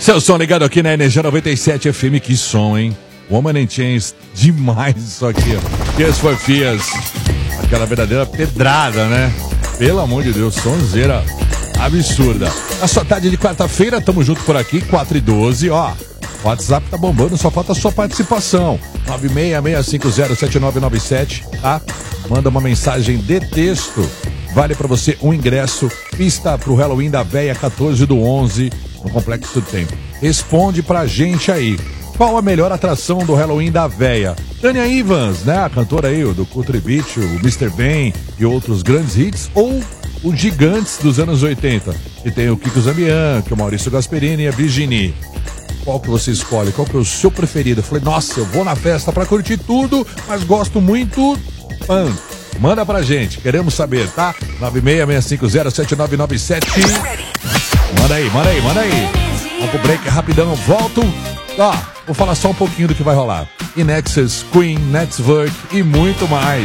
Seu som ligado aqui na Energia 97 FM, que som, hein? Woman and Chains, demais isso aqui, ó. Tears for Fears, aquela verdadeira pedrada, né? Pelo amor de Deus, sonzeira absurda. Na sua tarde de quarta-feira, tamo junto por aqui, 4h12, ó. O WhatsApp tá bombando, só falta a sua participação. 966507997, tá? Manda uma mensagem de texto. Vale pra você um ingresso, pista pro Halloween da Véia, 14/11, no Complexo do Tempo. Responde pra gente aí. Qual a melhor atração do Halloween da Véia? Tânia Ivans, né? A cantora aí do Country Beach, o Mr. Ben e outros grandes hits, ou os gigantes dos anos 80, que tem o Kiko Zambian, que é o Maurício Gasperini e a Virginie. Qual que você escolhe? Qual que é o seu preferido? Eu falei, nossa, eu vou na festa pra curtir tudo, mas gosto muito punk. Manda pra gente, queremos saber, tá? 966507997. Manda aí. Vamos pro break rapidão, volto. Ó, vou falar só um pouquinho do que vai rolar. Inexus, Queen, Network e muito mais.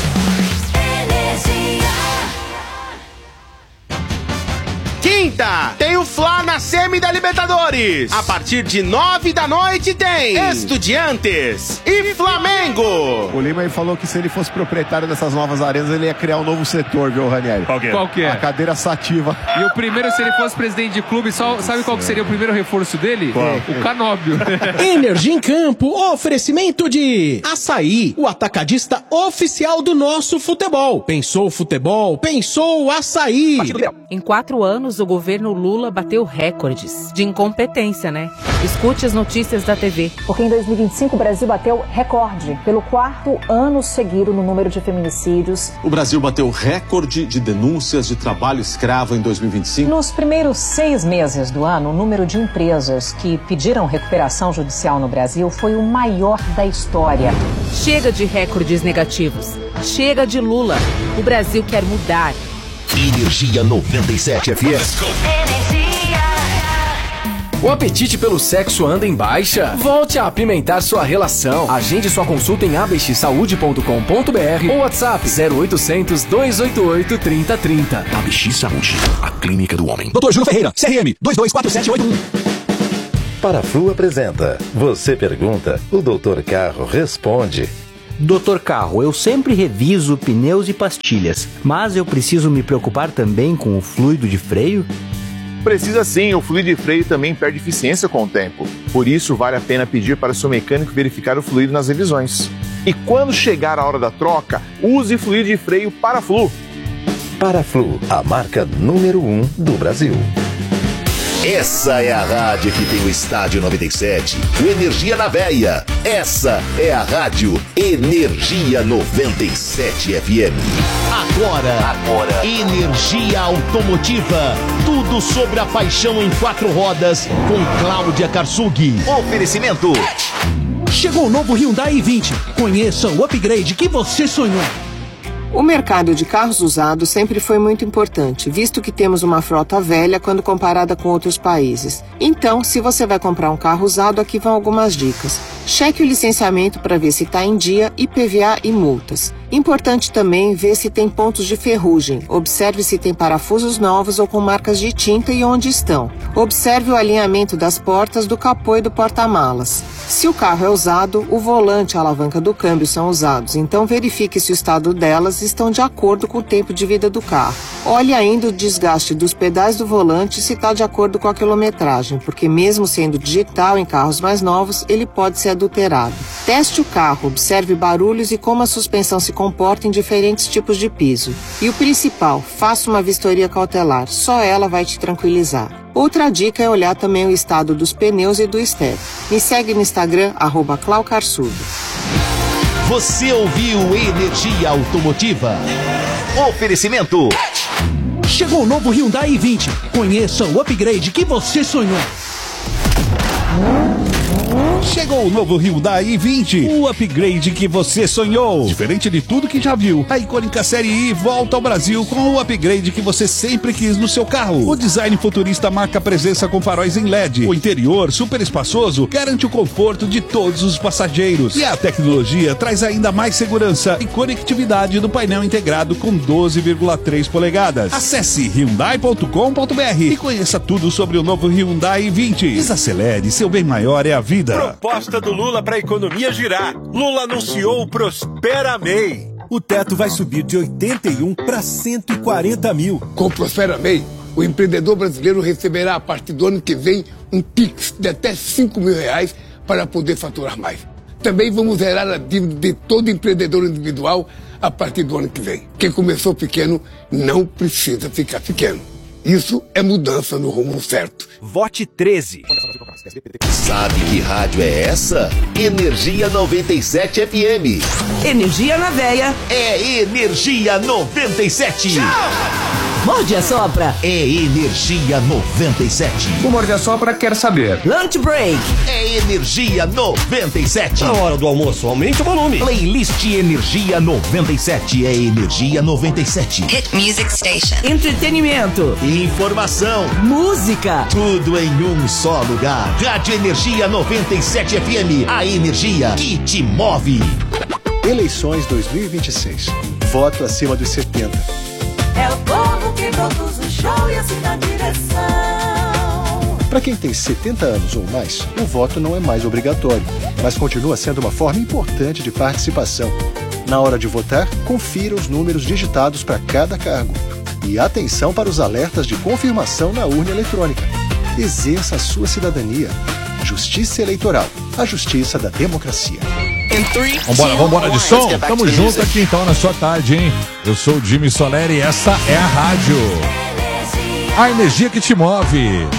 Quinta, tem o Fla na Semi da Libertadores. A partir de 9 da noite tem Estudiantes e Flamengo. O Lima falou que se ele fosse proprietário dessas novas arenas, ele ia criar um novo setor, viu, Ranieri? Qual que é? A cadeira sativa. E o primeiro, se ele fosse presidente de clube, sabe qual que seria o primeiro reforço dele? Qual? O Canóbio. Energia em Campo, oferecimento de Açaí, o atacadista oficial do nosso futebol. Pensou futebol? Pensou Açaí. Em 4 anos, o governo Lula bateu recordes de incompetência, né? Escute as notícias da TV. Porque em 2025 o Brasil bateu recorde pelo 4º ano seguido no número de feminicídios. O Brasil bateu recorde de denúncias de trabalho escravo em 2025. Nos primeiros 6 meses do ano, o número de empresas que pediram recuperação judicial no Brasil foi o maior da história. Chega de recordes negativos. Chega de Lula. O Brasil quer mudar. Energia 97 FM. O apetite pelo sexo anda em baixa? Volte a apimentar sua relação. Agende sua consulta em abxsaude.com.br ou WhatsApp 0800 288 3030. ABX Saúde, a clínica do homem. Dr. Júlio Ferreira, CRM 224781. Paraflu apresenta. Você pergunta, o Dr. Carro responde. Dr. Carro, eu sempre reviso pneus e pastilhas, mas eu preciso me preocupar também com o fluido de freio? Precisa sim, o fluido de freio também perde eficiência com o tempo. Por isso, vale a pena pedir para o seu mecânico verificar o fluido nas revisões. E quando chegar a hora da troca, use fluido de freio Paraflu. Paraflu, a marca número 1 do Brasil. Essa é a rádio que tem o Estádio 97, o Energia na Véia. Essa é a rádio Energia 97 FM. Agora, Energia Automotiva. Tudo sobre a paixão em 4 rodas com Cláudia Karsug. Oferecimento. Chegou o novo Hyundai i20. Conheça o upgrade que você sonhou. O mercado de carros usados sempre foi muito importante, visto que temos uma frota velha quando comparada com outros países. Então, se você vai comprar um carro usado, aqui vão algumas dicas. Cheque o licenciamento para ver se está em dia, IPVA e multas. Importante também ver se tem pontos de ferrugem. Observe se tem parafusos novos ou com marcas de tinta e onde estão. Observe o alinhamento das portas, do capô e do porta-malas. Se o carro é usado, o volante e a alavanca do câmbio são usados, então verifique se o estado delas estão de acordo com o tempo de vida do carro. Olhe ainda o desgaste dos pedais do volante e se está de acordo com a quilometragem, porque mesmo sendo digital em carros mais novos, ele pode ser adulterado. Teste o carro, observe barulhos e como a suspensão se comporta em diferentes tipos de piso. E o principal, faça uma vistoria cautelar, só ela vai te tranquilizar. Outra dica é olhar também o estado dos pneus e do step. Me segue no Instagram, @claucarsudo. Você ouviu Energia Automotiva. Oferecimento. Chegou o novo Hyundai i20. Conheça o upgrade que você sonhou. Chegou o novo Hyundai i20, o upgrade que você sonhou. Diferente de tudo que já viu, a icônica série I volta ao Brasil com o upgrade que você sempre quis no seu carro. O design futurista marca presença com faróis em LED. O interior, super espaçoso, garante o conforto de todos os passageiros. E a tecnologia traz ainda mais segurança e conectividade do painel integrado com 12,3 polegadas. Acesse hyundai.com.br e conheça tudo sobre o novo Hyundai i20. Desacelere, seu bem maior é a vida. Proposta do Lula para a economia girar. Lula anunciou o Prospera MEI. O teto vai subir de 81 para 140 mil. Com o Prospera MEI, o empreendedor brasileiro receberá a partir do ano que vem um Pix de até 5 mil reais para poder faturar mais. Também vamos zerar a dívida de todo empreendedor individual a partir do ano que vem. Quem começou pequeno não precisa ficar pequeno. Isso é mudança no rumo certo. Vote 13. Sabe que rádio é essa? Energia 97 FM. Energia na veia. É Energia 97. Morde a Sopra. É Energia 97. O Morde a Sopra quer saber. Lunch Break. É Energia 97. Na hora do almoço, aumente o volume. Playlist Energia 97. É Energia 97. Hit Music Station. Entretenimento. Informação. Música. Tudo em um só lugar. Rádio Energia 97 FM. A energia que te move. Eleições 2026. Voto acima dos 70. É o povo que produz o show e assina a direção. Para quem tem 70 anos ou mais, o voto não é mais obrigatório, mas continua sendo uma forma importante de participação. Na hora de votar, confira os números digitados para cada cargo. E atenção para os alertas de confirmação na urna eletrônica. Exerça a sua cidadania. Justiça Eleitoral, a justiça da democracia. Vambora de som? Tamo junto aqui então na sua tarde, hein? Eu sou o Jimmy Soler e essa é a rádio. A energia que te move.